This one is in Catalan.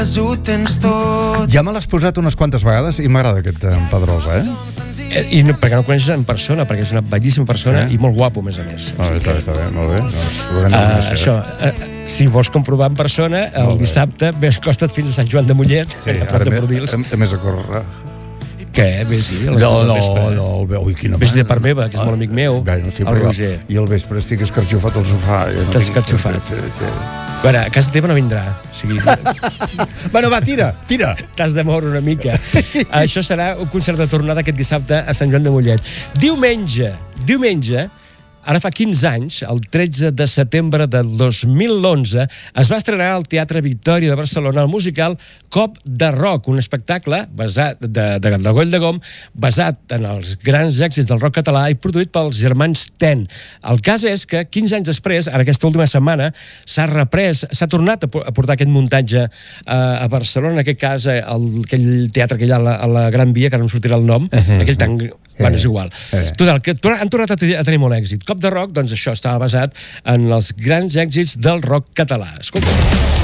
Ja me l'has posat unes quantes vegades i m'agrada aquest en Pedrosa, I no, perquè no el coneixes en persona, perquè és una bellíssima persona i molt guapo, a més a més. Està bé, molt bé. Això, si vols comprovar en persona, el dissabte costa't fins a Sant Joan de Mollet, a Prat de Bordils. A més a córrer. Què? Vés-hi a les 9 del vespre. Vés-hi de part meva, que és molt amic meu, el Roger. I al vespre estic escarxofat al sofà. T'has escarxofat. A veure, a casa teva no vindrà. Bueno, va, tira. T'has de moure una mica. Això serà un concert de tornada aquest dissabte a Sant Joan de Mollet. Diumenge, ara fa 15 anys, el 13 de setembre del 2011, es va estrenar al Teatre Victòria de Barcelona el musical Cop de Rock, un espectacle basat de Goll de Gom, basat en els grans èxits del rock català i produït pels germans Ten. El cas és que 15 anys després, ara aquesta última setmana, s'ha tornat a portar aquest muntatge a Barcelona, en aquest cas aquell teatre que hi ha a la Gran Via, que ara no em sortirà el nom, aquell tan... Bueno, és igual. Total, que han tornat a tenir molt èxit. Cop de Rock, doncs això, estava basat en els grans èxits del rock català. Escolta.